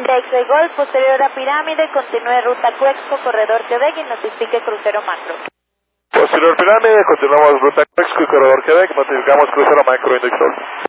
X Golf, posterior a Pirámide, continúe ruta Cuexco, corredor Quebec y notifique crucero macro. Posterior Pirámide, continuamos ruta Cuexco y corredor Quebec, notificamos crucero macro Index Golf.